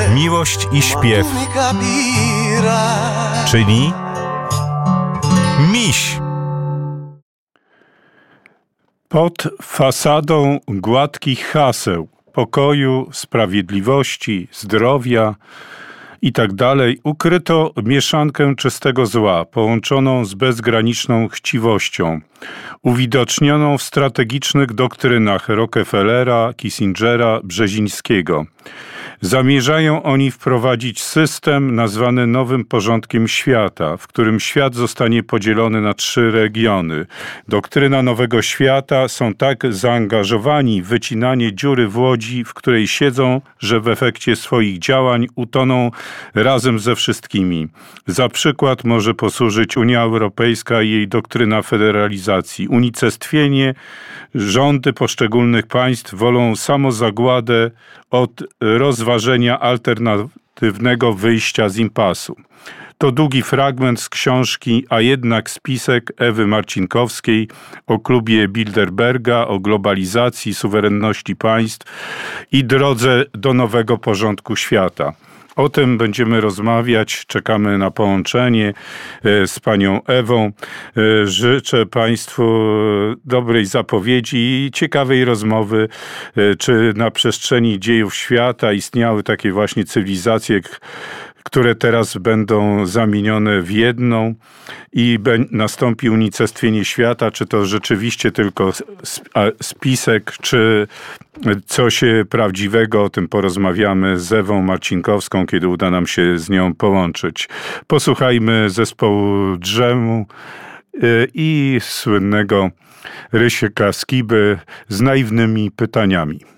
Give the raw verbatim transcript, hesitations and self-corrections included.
Miłość i śpiew, czyli miś. Pod fasadą gładkich haseł, pokoju, sprawiedliwości, zdrowia i tak dalej ukryto mieszankę czystego zła, połączoną z bezgraniczną chciwością, uwidocznioną w strategicznych doktrynach Rockefellera, Kissingera, Brzezińskiego. Zamierzają oni wprowadzić system nazwany nowym porządkiem świata, w którym świat zostanie podzielony na trzy regiony. Doktryna nowego świata są tak zaangażowani w wycinanie dziury w łodzi, w której siedzą, że w efekcie swoich działań utoną razem ze wszystkimi. Za przykład może posłużyć Unia Europejska i jej doktryna federalizacji. Unicestwienie, rządy poszczególnych państw wolą samozagładę od rozważenia alternatywnego wyjścia z impasu. To długi fragment z książki, a jednak spisek Ewy Marcinkowskiej o klubie Bilderberga, o globalizacji, suwerenności państw i drodze do nowego porządku świata. O tym będziemy rozmawiać. Czekamy na połączenie z panią Ewą. Życzę państwu dobrej zapowiedzi i ciekawej rozmowy, czy na przestrzeni dziejów świata istniały takie właśnie cywilizacje, które teraz będą zamienione w jedną i nastąpi unicestwienie świata, czy to rzeczywiście tylko spisek, czy coś prawdziwego. O tym porozmawiamy z Ewą Marcinkowską, kiedy uda nam się z nią połączyć. Posłuchajmy zespołu Drzemu i słynnego Rysieka Skiby z naiwnymi pytaniami.